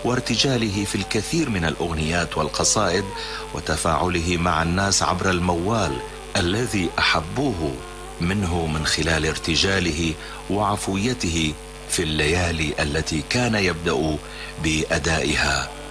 وارتجاله في الكثير من الأغنيات والقصائد، وتفاعله مع الناس عبر الموال الذي أحبوه منه من خلال ارتجاله وعفويته في الليالي التي كان يبدأ بأدائها.